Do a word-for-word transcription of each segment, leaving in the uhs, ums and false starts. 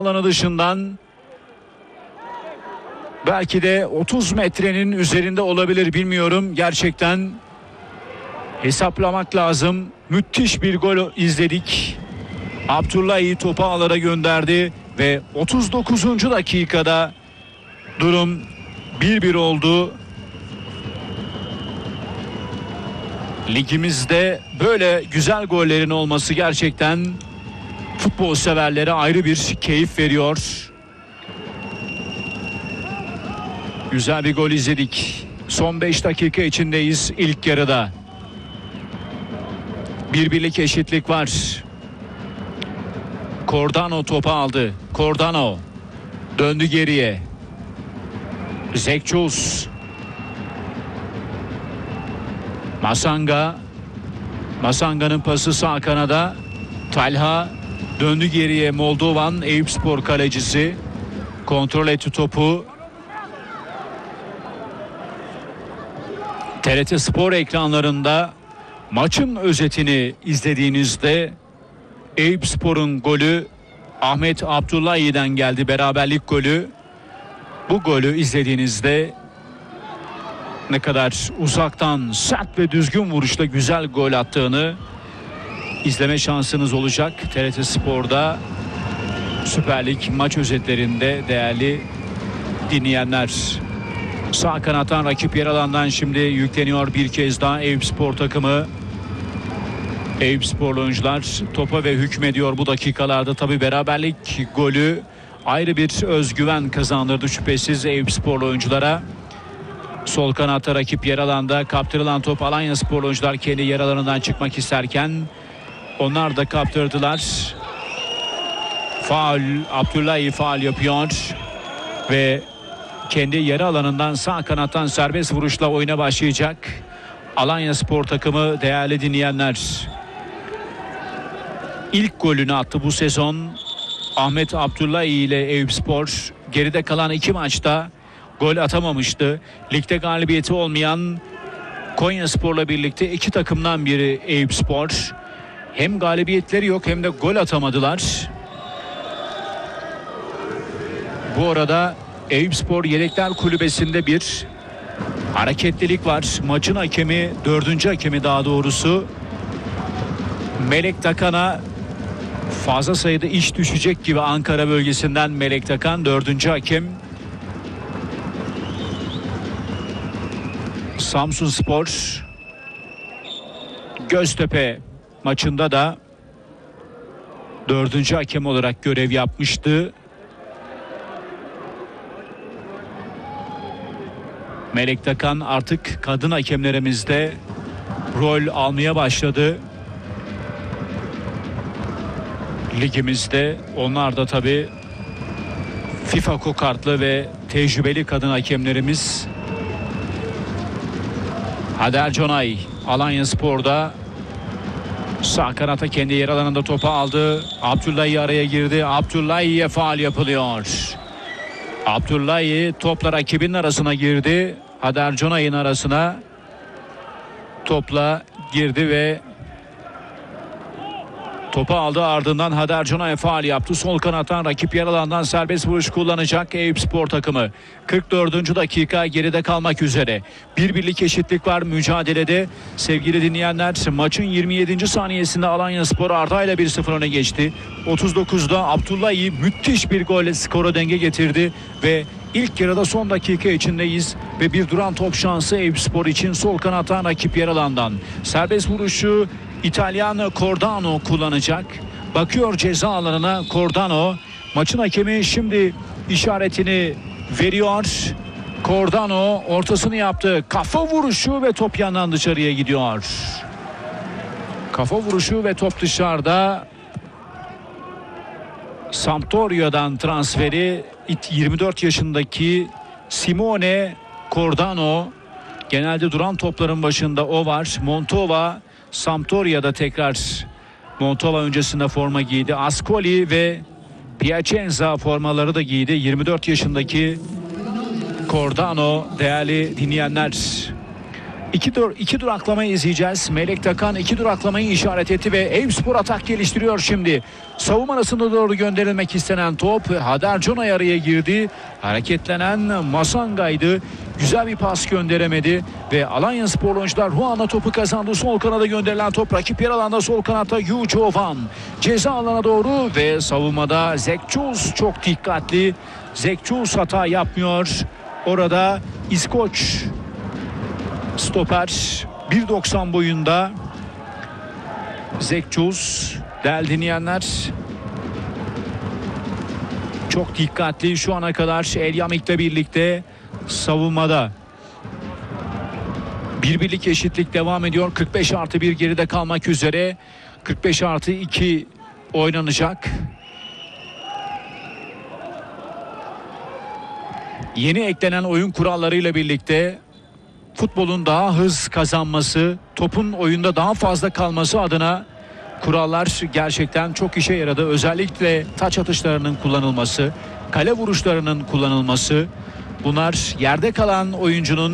alanı dışından belki de otuz metrenin üzerinde olabilir, bilmiyorum. Gerçekten hesaplamak lazım. Müthiş bir gol izledik. Abdullahi topu ağlara gönderdi ve otuz dokuzuncu dakikada durum bir bir oldu. Ligimizde böyle güzel gollerin olması gerçekten futbol severlere ayrı bir keyif veriyor. Güzel bir gol izledik. Son beş dakika içindeyiz ilk yarıda. Bir birlik eşitlik var. Cordano topu aldı. Cordano döndü geriye. Zekçuz. Masanga. Masanga'nın pası sağ kanada. Talha döndü geriye. Moldovan Eyüpspor kalecisi kontrol etti topu. T R T Spor ekranlarında maçın özetini izlediğinizde Eyüpspor'un golü Ahmet Abdullahi'den geldi, beraberlik golü. Bu golü izlediğinizde ne kadar uzaktan sert ve düzgün vuruşla güzel gol attığını izleme şansınız olacak. T R T Spor'da Süper Lig maç özetlerinde değerli dinleyenler. Sağ kanattan rakip yer alandan şimdi yükleniyor bir kez daha Eyüpspor takımı. Eyüpsporlu oyuncular topa ve hükmediyor bu dakikalarda. Tabi beraberlik golü ayrı bir özgüven kazandırdı şüphesiz Eyüpsporlu oyunculara. Sol kanatta rakip yer alanda kaptırılan top, Alanyasporlu oyuncular kendi yer alanından çıkmak isterken onlar da kaptırdılar. Faul, Abdullahi faul yapıyor ve kendi yarı alanından sağ kanattan serbest vuruşla oyuna başlayacak Alanyaspor takımı değerli dinleyenler. İlk golünü attı bu sezon Ahmet Abdullahi ile Eyüpspor. Geride kalan iki maçta gol atamamıştı. Ligde galibiyeti olmayan Konyaspor'la birlikte iki takımdan biri Eyüpspor. Hem galibiyetleri yok hem de gol atamadılar. Bu arada Eyüpspor Yedekler Kulübesi'nde bir hareketlilik var. Maçın hakemi, dördüncü hakemi daha doğrusu, Melek Takan'a fazla sayıda iş düşecek gibi. Ankara bölgesinden Melek Takan dördüncü hakem. Samsunspor Göztepe maçında da dördüncü hakem olarak görev yapmıştı. Melek Takan artık kadın hakemlerimizde rol almaya başladı. Ligimizde onlar da tabii FIFA kokartlı ve tecrübeli kadın hakemlerimiz. Hader Conay Alanyaspor'da sağ kanata kendi yer alanında topu aldı. Abdullahi araya girdi. Abdullahi'ye faul yapılıyor. Abdullahi topla rakibinin arasına girdi. Hader Conay'ın arasına topla girdi ve topu aldı, ardından Hader Conay faul yaptı. Sol kanattan rakip yer alandan serbest vuruş kullanacak Eyüpspor takımı. kırk dördüncü dakika geride kalmak üzere. Bir birlik eşitlik var mücadelede. Sevgili dinleyenler, maçın yirmi yedinci saniyesinde Alanyaspor Arda ile bir sıfır öne geçti. otuz dokuzda Abdullahi müthiş bir golle skoru denge getirdi ve ilk yarıda son dakika içindeyiz ve bir duran top şansı Eyüpspor için. Sol kanattan rakip yer alandan serbest vuruşu İtalyan Cordano kullanacak. Bakıyor ceza alanına Cordano. Maçın hakemi şimdi işaretini veriyor. Cordano ortasını yaptı. Kafa vuruşu ve top yandan dışarıya gidiyor. Kafa vuruşu ve top dışarıda. Sampdoria'dan transferi yirmi dört yaşındaki Simone Cordano. Genelde duran topların başında o var. Montova Sampdoria'da tekrar Montova öncesinde forma giydi. Ascoli ve Piacenza formaları da giydi. yirmi dört yaşındaki Cordano değerli dinleyenler. İki, dur, iki duraklamayı izleyeceğiz. Melek Takan iki duraklamayı işaret etti ve Eyüpspor atak geliştiriyor şimdi. Savunma arasında doğru gönderilmek istenen top Hader Conay araya girdi. Hareketlenen Masanga'ydı. Güzel bir pas gönderemedi ve Alanyaspor oyuncular Ruan'la topu kazandı. Sol kanada gönderilen top rakip yer alanda sol kanatta Yu Jovan. Ceza alana doğru ve savunmada Zekçuz çok dikkatli. Zekçuz hata yapmıyor. Orada İskoç stoper bir doksan boyunda Zekçuz. Değerli dinleyenler, çok dikkatli şu ana kadar Elyamik'le birlikte savunmada. Bir birlik eşitlik devam ediyor. kırk beş artı bir geride kalmak üzere. kırk beş artı iki oynanacak. Yeni eklenen oyun kurallarıyla birlikte futbolun daha hız kazanması, topun oyunda daha fazla kalması adına kurallar gerçekten çok işe yaradı. Özellikle taç atışlarının kullanılması, kale vuruşlarının kullanılması. Bunlar yerde kalan oyuncunun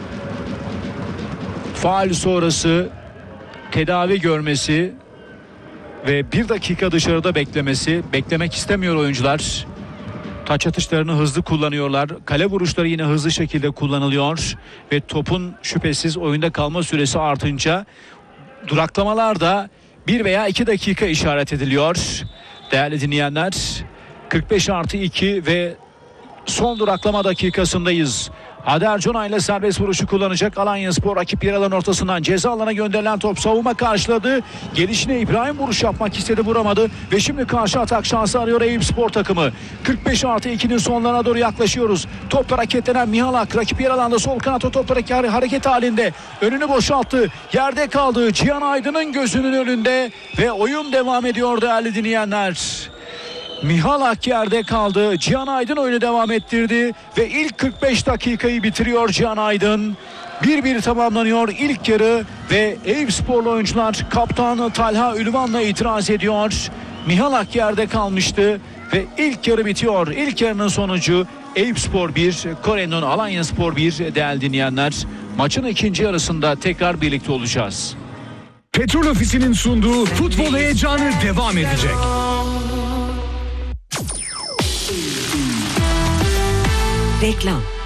faul sonrası tedavi görmesi ve bir dakika dışarıda beklemesi. Beklemek istemiyor oyuncular. Taç atışlarını hızlı kullanıyorlar. Kale vuruşları yine hızlı şekilde kullanılıyor. Ve topun şüphesiz oyunda kalma süresi artınca duraklamalar da bir veya iki dakika işaret ediliyor. Değerli dinleyenler, kırk beş artı iki ve son duraklama dakikasındayız. Hader Conay ile serbest vuruşu kullanacak Alanyaspor. Rakip yer alan ortasından ceza alana gönderilen top savunma karşıladı. Gelişine İbrahim vuruş yapmak istedi, vuramadı. Ve şimdi karşı atak şansı arıyor Eyüpspor takımı. kırk beş artı ikinin sonlarına doğru yaklaşıyoruz. Topla hareketlenen Mihalak. Rakip yer alanda sol kanata topla hareket halinde. Önünü boşalttı. Yerde kaldı. Cihan Aydın'ın gözünün önünde. Ve oyun devam ediyor değerli dinleyenler. Mihalak yerde kaldı. Cihan Aydın oyunu devam ettirdi ve ilk kırk beş dakikayı bitiriyor Cihan Aydın. bir bir tamamlanıyor ilk yarı ve Eyüpsporlu oyuncular kaptan Talha Ülvan'la itiraz ediyor. Mihalak yerde kalmıştı ve ilk yarı bitiyor. İlk yarının sonucu Eyüpspor bir, Kore'nin Alanyaspor bir değerli dinleyenler. Maçın ikinci yarısında tekrar birlikte olacağız. Petrol Ofisi'nin sunduğu futbol heyecanı devam edecek. Reklam.